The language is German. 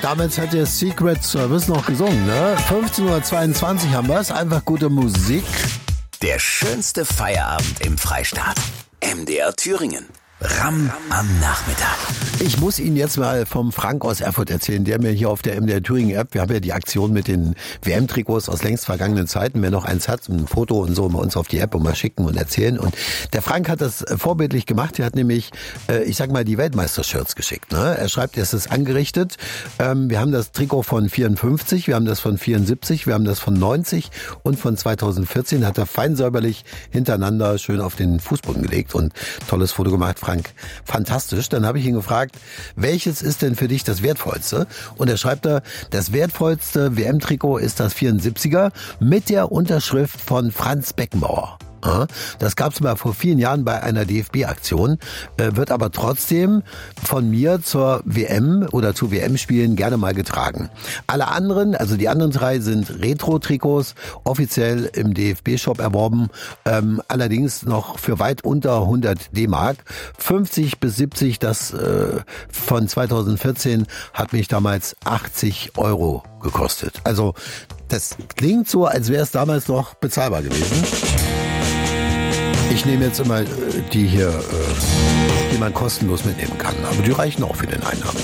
Damals hat der Secret Service noch gesungen, ne? 15:22 Uhr haben wir es. Einfach gute Musik. Der schönste Feierabend im Freistaat. MDR Thüringen. Ram am Nachmittag. Ich muss Ihnen jetzt mal vom Frank aus Erfurt erzählen, der mir hier auf der MDR Thüringen App, wir haben ja die Aktion mit den WM-Trikots aus längst vergangenen Zeiten, wer noch eins hat, ein Foto und so, mal uns auf die App und mal schicken und erzählen. Und der Frank hat das vorbildlich gemacht, er hat nämlich, ich sag mal, die Weltmeister-Shirts geschickt. Ne? Er schreibt, es ist angerichtet, wir haben das Trikot von 54, wir haben das von 74, wir haben das von 90 und von 2014, hat er fein säuberlich hintereinander schön auf den Fußboden gelegt und tolles Foto gemacht. Frank, fantastisch. Dann habe ich ihn gefragt, welches ist denn für dich das Wertvollste? Und er schreibt da, das wertvollste WM-Trikot ist das 74er mit der Unterschrift von Franz Beckenbauer. Das gab es mal vor vielen Jahren bei einer DFB-Aktion, wird aber trotzdem von mir zur WM oder zu WM-Spielen gerne mal getragen. Alle anderen, also die anderen drei sind Retro-Trikots, offiziell im DFB-Shop erworben, allerdings noch für weit unter 100 D-Mark. 50 bis 70, das von 2014 hat mich damals 80 € gekostet. Also das klingt so, als wäre es damals noch bezahlbar gewesen. Ich nehme jetzt immer die hier, die man kostenlos mitnehmen kann. Aber die reichen auch für den Einnahmen.